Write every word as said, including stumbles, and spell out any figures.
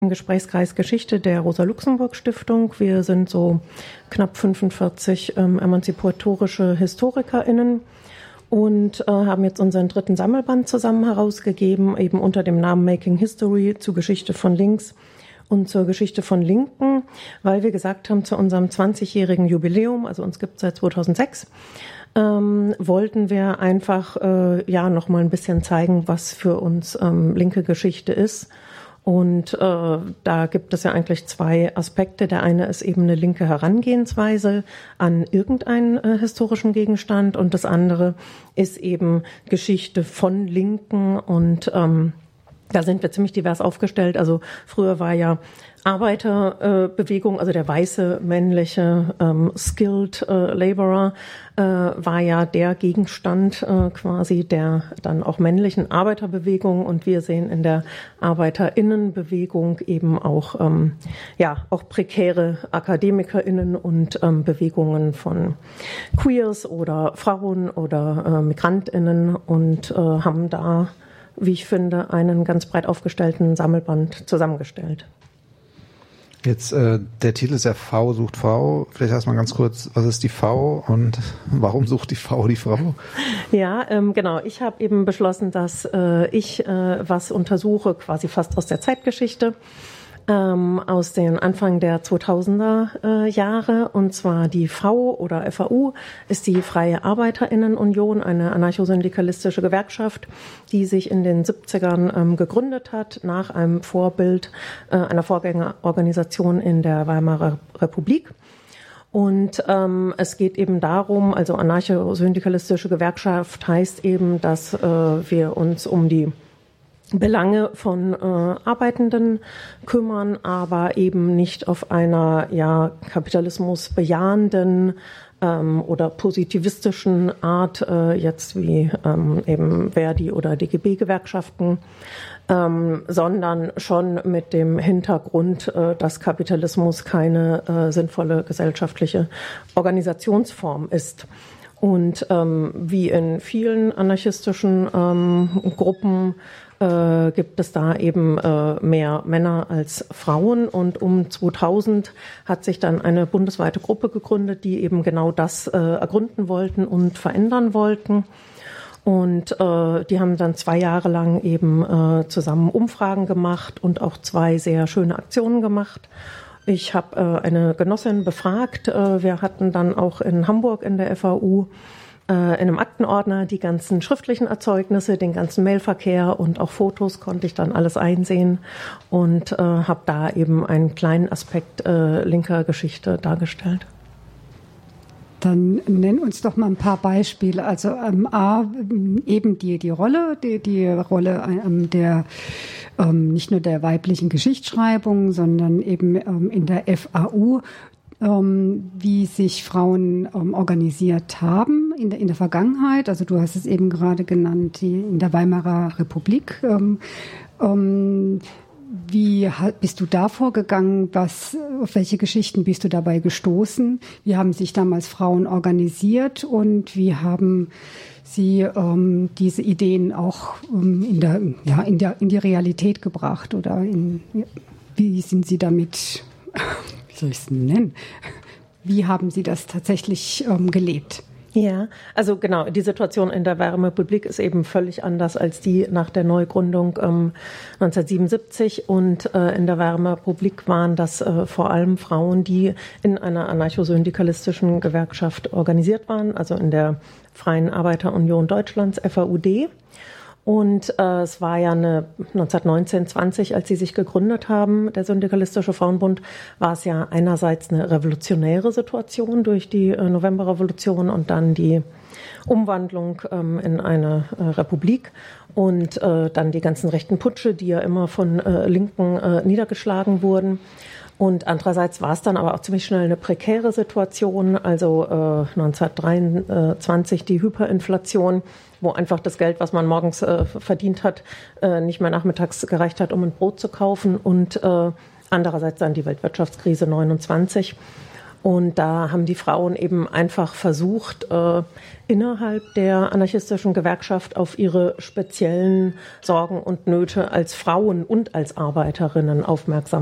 Gesprächskreis Geschichte der Rosa-Luxemburg-Stiftung. Wir sind so knapp fünfundvierzig ähm, emanzipatorische HistorikerInnen und äh, haben jetzt unseren dritten Sammelband zusammen herausgegeben, eben unter dem Namen Making History zur Geschichte von Links und zur Geschichte von Linken, weil wir gesagt haben, zu unserem zwanzigjährigen Jubiläum, also uns gibt es seit zweitausendsechs, ähm, wollten wir einfach äh, ja noch mal ein bisschen zeigen, was für uns ähm, linke Geschichte ist. Und äh, da gibt es ja eigentlich zwei Aspekte. Der eine ist eben eine linke Herangehensweise an irgendeinen äh, historischen Gegenstand und das andere ist eben Geschichte von Linken und ähm, da sind wir ziemlich divers aufgestellt. Also früher war ja Arbeiterbewegung, äh, also der weiße, männliche, ähm, skilled äh, Laborer äh, war ja der Gegenstand äh, quasi der dann auch männlichen Arbeiterbewegung und wir sehen in der ArbeiterInnenbewegung eben auch ähm, ja auch prekäre AkademikerInnen und ähm, Bewegungen von Queers oder Frauen oder äh, MigrantInnen und äh, haben da, wie ich finde, einen ganz breit aufgestellten Sammelband zusammengestellt. Jetzt, äh, der Titel ist ja V sucht V. Vielleicht erstmal ganz kurz, was ist die V und warum sucht die V die Frau? Ja, ähm, genau. Ich habe eben beschlossen, dass äh, ich äh, was untersuche, quasi fast aus der Zeitgeschichte, ähm, aus den Anfang der zweitausender äh, Jahre. Und zwar die V oder F A U ist die Freie ArbeiterInnenunion, eine anarchosyndikalistische Gewerkschaft, die sich in den siebzigern ähm, gegründet hat, nach einem Vorbild äh, einer Vorgängerorganisation in der Weimarer Republik. Und ähm, es geht eben darum, also anarchosyndikalistische Gewerkschaft heißt eben, dass äh, wir uns um die Belange von äh, Arbeitenden kümmern, aber eben nicht auf einer ja Kapitalismus bejahenden ähm, oder positivistischen Art, äh, jetzt wie ähm, eben Verdi oder D G B-Gewerkschaften, ähm, sondern schon mit dem Hintergrund, äh, dass Kapitalismus keine äh, sinnvolle gesellschaftliche Organisationsform ist. Und ähm, wie in vielen anarchistischen ähm, Gruppen äh, gibt es da eben äh, mehr Männer als Frauen. Und um zweitausend hat sich dann eine bundesweite Gruppe gegründet, die eben genau das äh, ergründen wollten und verändern wollten. Und äh, die haben dann zwei Jahre lang eben äh, zusammen Umfragen gemacht und auch zwei sehr schöne Aktionen gemacht. Ich habe äh, eine Genossin befragt. Äh, wir hatten dann auch in Hamburg in der F A U äh, in einem Aktenordner die ganzen schriftlichen Erzeugnisse, den ganzen Mailverkehr und auch Fotos konnte ich dann alles einsehen und äh, habe da eben einen kleinen Aspekt äh, linker Geschichte dargestellt. Dann nenn uns doch mal ein paar Beispiele. Also ähm, A, eben die, die Rolle, die, die Rolle ähm, der ähm, nicht nur der weiblichen Geschichtsschreibung, sondern eben ähm, in der F A U, ähm, wie sich Frauen ähm, organisiert haben in der, in der Vergangenheit. Also du hast es eben gerade genannt, die in der Weimarer Republik. Ähm, ähm, Wie bist du da vorgegangen? Was, auf welche Geschichten bist du dabei gestoßen? Wie haben sich damals Frauen organisiert und wie haben sie ähm, diese Ideen auch ähm, in der, ja, in der, in die Realität gebracht? Oder in, wie sind sie damit, wie soll ich es nennen? Wie haben sie das tatsächlich ähm, gelebt? Ja, also genau, die Situation in der Weimarer Republik ist eben völlig anders als die nach der Neugründung ähm, neunzehnhundertsiebenundsiebzig und äh, in der Weimarer Republik waren das äh, vor allem Frauen, die in einer anarchosyndikalistischen Gewerkschaft organisiert waren, also in der Freien Arbeiterunion Deutschlands, F A U D. Und äh, es war ja eine neunzehnhundertneunzehn zwanzig, als sie sich gegründet haben, der Syndikalistische Frauenbund, war es ja einerseits eine revolutionäre Situation durch die äh, Novemberrevolution und dann die Umwandlung ähm, in eine äh, Republik und äh, dann die ganzen rechten Putsche, die ja immer von äh, Linken äh, niedergeschlagen wurden. Und andererseits war es dann aber auch ziemlich schnell eine prekäre Situation, also äh, neunzehnhundertdreiundzwanzig die Hyperinflation, wo einfach das Geld, was man morgens äh, verdient hat, äh, nicht mehr nachmittags gereicht hat, um ein Brot zu kaufen und äh, andererseits dann die Weltwirtschaftskrise neunundzwanzig. Und da haben die Frauen eben einfach versucht, äh, innerhalb der anarchistischen Gewerkschaft auf ihre speziellen Sorgen und Nöte als Frauen und als Arbeiterinnen aufmerksam